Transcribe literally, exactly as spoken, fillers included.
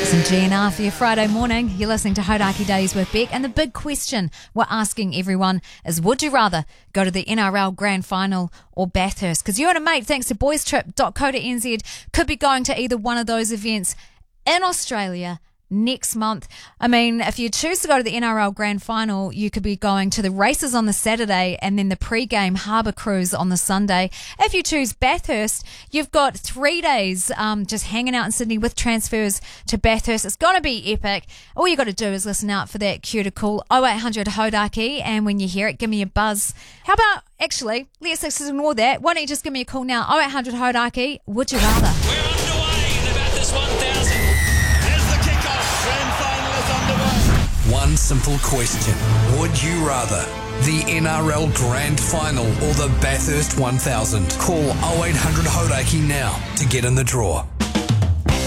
Some G N R for your Friday morning. You're listening to Hodaki Days with Beck, and the big question we're asking everyone is, would you rather go to the N R L Grand Final or Bathurst? Because you and a mate, thanks to boys trip dot co dot n z, could be going to either one of those events in Australia next month. I mean, if you choose to go to the N R L Grand Final, you could be going to the races on the Saturday and then the pre-game harbour cruise on the Sunday. If you choose Bathurst, you've got three days um, just hanging out in Sydney with transfers to Bathurst. It's going to be epic. All you got to do is listen out for that cue to call oh eight hundred Hodaki, and when you hear it, give me a buzz. How about, actually, let's just ignore that. Why don't you just give me a call now? oh eight hundred Hodaki, would you rather? We're underway in the Bathurst one thousand. One simple question. Would you rather the N R L Grand Final or the Bathurst one thousand? Call oh eight hundred Hodaki now to get in the draw.